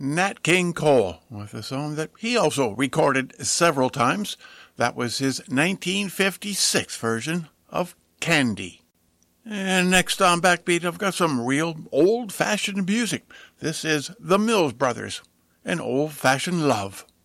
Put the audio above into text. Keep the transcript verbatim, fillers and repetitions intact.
Nat King Cole with a song that he also recorded several times. That was his nineteen fifty-six version of Candy. And next on Backbeat, I've got some real old-fashioned music. This is the Mills Brothers, an old-fashioned love.